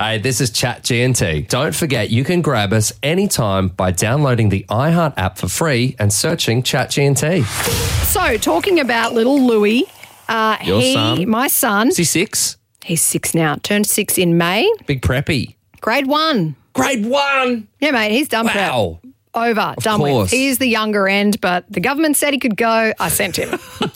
G'day, this is ChatGNT. Don't forget, you can grab us anytime by downloading the iHeart app for free and searching ChatGNT. So, talking about little Louis, son? my son, Is he 6? he's 6 now, turned 6 in May, Big preppy. grade 1. Grade 1? Yeah, mate, he's done prep. Wow. Over, done with. course. He is the younger end, but the government said he could go. I sent him.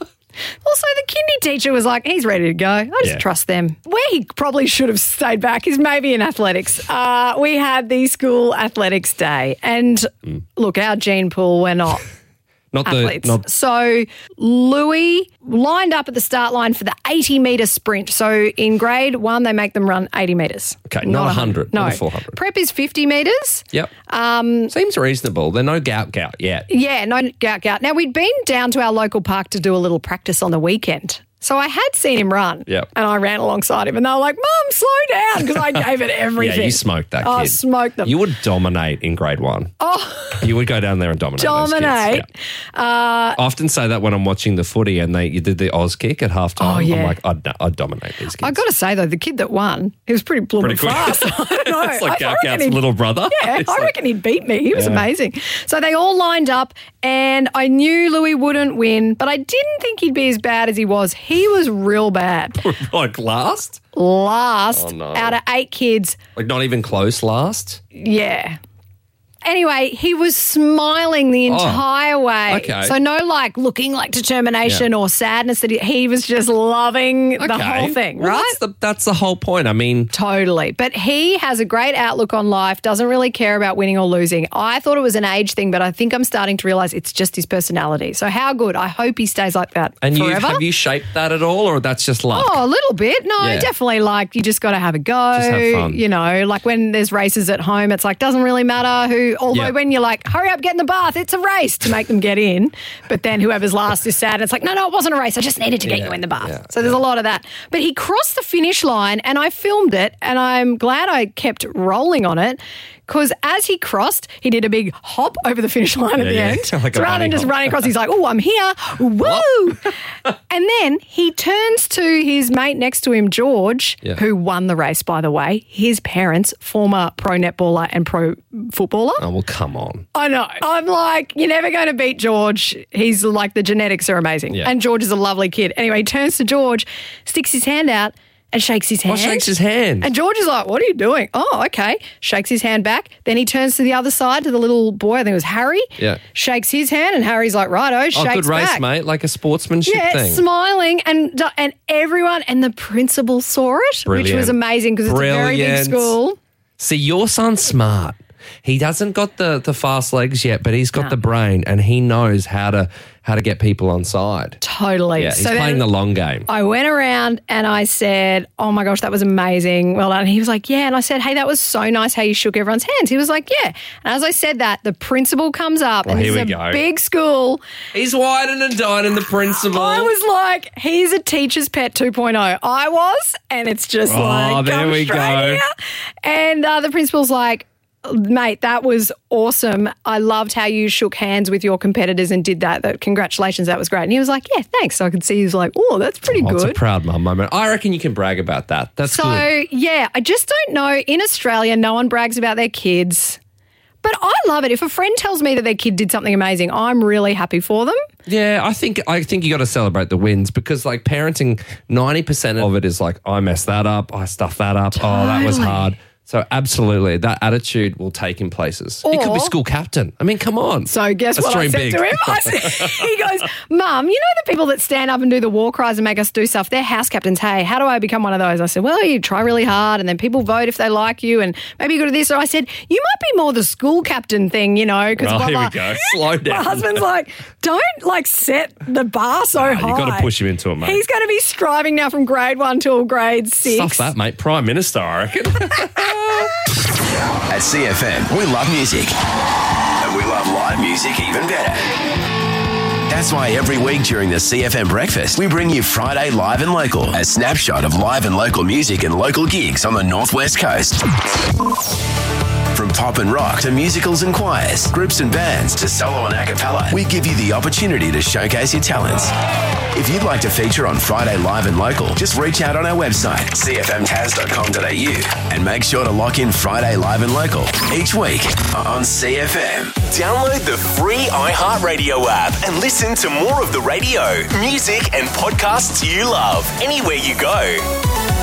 Also, the kindy teacher was like, he's ready to go. I just trust them. Where he probably should have stayed back is maybe in athletics. We had the school athletics day. And look, our gene pool, we're not Not athletes. the... So Louis lined up at the start line for the 80-metre sprint. So in grade 1, they make them run 80 metres. Okay, not 100, No. not a 400. Prep is 50 metres. Yep. Seems reasonable. There's no gout yet. Yeah, no gout. Now, we'd been down to our local park to do a little practice on the weekend. So I had seen him run. Yep. And I ran alongside him and they were like, Mum, slow down, because I gave it everything. Yeah, you smoked that kid. I smoked them. You would dominate in grade 1. Oh. You would go down there and dominate those kids. Dominate. Yeah. I often say that when I'm watching the footy and you did the Oz kick at halftime. Oh, yeah. I'm like, I'd dominate these kids. I got to say, though, the kid that won, he was pretty blooming Pretty good. fast. I don't know. It's like I reckon Gout's he'd- little brother. Yeah, It's I like- reckon he'd beat me. He was amazing. So they all lined up and I knew Louis wouldn't win, but I didn't think he'd be as bad as he was. He was real bad. Like last? Last Oh, no. out of 8 kids. Like not even close last? Yeah. Anyway, he was smiling the entire way. okay. So no looking like determination or sadness. That he was just loving the whole thing, Well, right? That's the whole point. I mean, Totally. But he has a great outlook on life, doesn't really care about winning or losing. I thought it was an age thing, but I think I'm starting to realise it's just his personality. So how good. I hope he stays like that and forever. have you shaped that at all, or that's just luck? Oh, a little bit. No, Yeah. definitely you just got to have a go. Just have fun. You know, like when there's races at home, it's like doesn't really matter who, although Yeah. when you're like, hurry up, get in the bath, it's a race to make them get in. But then whoever's last is sad. It's like, no, it wasn't a race. I just needed to get you in the bath. yeah, So there's a lot of that. But he crossed the finish line and I filmed it and I'm glad I kept rolling on it. Because as he crossed, he did a big hop over the finish line at the yeah. end. Like a so rather bunny than just hop. running across, he's like, oh, I'm here. Woo! And then he turns to his mate next to him, George, Yeah. who won the race, by the way. His parents, former pro netballer and pro footballer. Oh, well, come on. I know. I'm like, you're never going to beat George. He's like, the genetics are amazing. Yeah. And George is a lovely kid. Anyway, he turns to George, sticks his hand out and shakes his hand. Oh, shakes his hand. And George is like, what are you doing? Oh, okay. Shakes his hand back. Then he turns to the other side to the little boy, I think it was Harry. Yeah. Shakes his hand and Harry's like, righto, shakes Oh, good race, back. mate. Like a sportsmanship Yeah, thing. smiling and everyone and the principal saw it, which Brilliant. was amazing because it's a very big Brilliant. school. See, your son's smart. He doesn't got the fast legs yet, but he's got the brain and he knows how to get people on side. Totally. Yeah, he's So playing then the long game. I went around and I said, oh my gosh, that was amazing. Well done. And he was like, yeah. And I said, hey, that was so nice how you shook everyone's hands. He was like, yeah. And as I said that, the principal comes up and here this we is a go. big school. He's whining and dining the principal. I was like, he's a teacher's pet 2.0. I was, and it's just like, there come we straight go. here. And the principal's like, mate, that was awesome. I loved how you shook hands with your competitors and did that. Congratulations, that was great. And he was like, yeah, thanks. So I could see he was like, oh, that's pretty Oh, it's a good. proud mum moment. I reckon you can brag about that. That's So, good. yeah, I just don't know. In Australia, no one brags about their kids. But I love it. If a friend tells me that their kid did something amazing, I'm really happy for them. Yeah, I think you got to celebrate the wins because like parenting, 90% of it is like, I messed that up, I stuffed that up, oh, that was Totally. hard. So absolutely, that attitude will take him places. He could be Or- school captain. I mean, come on. So guess Let's what I dream said big. to him? He goes, Mum, you know the people that stand up and do the war cries and make us do stuff? They're house captains. Hey, how do I become one of those? I said, well, you try really hard and then people vote if they like you and maybe you go to this. So I said, you might be more the school captain thing, you know. Because Oh, here we go. Slow down. My husband's like, don't set the bar so high. You've got to push him into it, mate. He's going to be striving now from grade 1 till grade 6. Stuff that, mate. Prime Minister, I reckon. At CFM, we love music. And we love live music even better. That's why every week during the CFM breakfast, we bring you Friday Live and Local, a snapshot of live and local music and local gigs on the Northwest Coast. From pop and rock to musicals and choirs, groups and bands to solo and a cappella, we give you the opportunity to showcase your talents. If you'd like to feature on Friday Live and Local, just reach out on our website, cfmtas.com.au, and make sure to lock in Friday Live and Local each week on CFM. Download the free iHeartRadio app and listen to more of the radio, music, and podcasts you love anywhere you go.